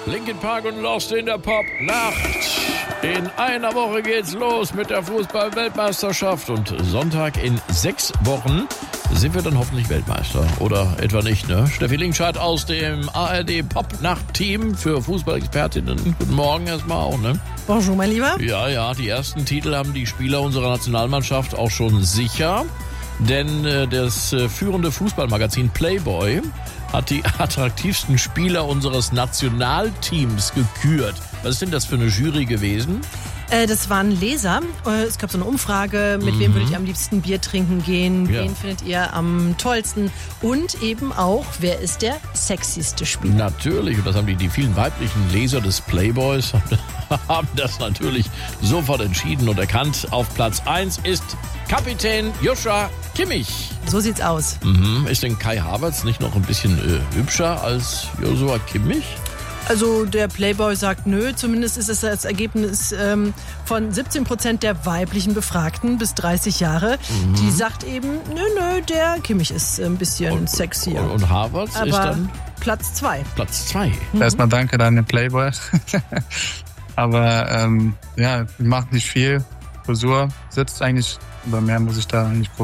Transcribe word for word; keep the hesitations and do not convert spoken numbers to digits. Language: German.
Linkin Park und Lost in der Pop-Nacht. In einer Woche geht's los mit der Fußball-Weltmeisterschaft und Sonntag in sechs Wochen sind wir dann hoffentlich Weltmeister. Oder etwa nicht, ne? Steffi Linkscheid aus dem A R D Pop-Nacht-Team für Fußballexpertinnen. Guten Morgen erstmal auch, ne? Bonjour, mein Lieber. Ja, ja, die ersten Titel haben die Spieler unserer Nationalmannschaft auch schon sicher. Denn äh, das äh, führende Fußballmagazin Playboy hat die attraktivsten Spieler unseres Nationalteams gekürt. Was ist denn das für eine Jury gewesen? Äh, das waren Leser. Äh, es gab so eine Umfrage, mit mhm. wem würdet ihr am liebsten Bier trinken gehen, ja. wen findet ihr am tollsten und eben auch, wer ist der sexyste Spieler. Natürlich, und das haben die, die vielen weiblichen Leser des Playboys haben das natürlich sofort entschieden und erkannt. Auf Platz eins ist Kapitän Joshua Kimmich. So sieht's aus. Mhm. Ist denn Kai Havertz nicht noch ein bisschen äh, hübscher als Joshua Kimmich? Also der Playboy sagt nö, zumindest ist es das Ergebnis ähm, von siebzehn Prozent der weiblichen Befragten bis dreißig Jahre. Mhm. Die sagt eben, nö, nö, der Kimmich ist ein bisschen und, sexier. Und, und Havertz Aber ist dann? Platz zwei. Platz zwei. Mhm. Erstmal danke an den Playboy. Aber ähm, ja, macht nicht viel. Frisur sitzt eigentlich, aber mehr muss ich da nicht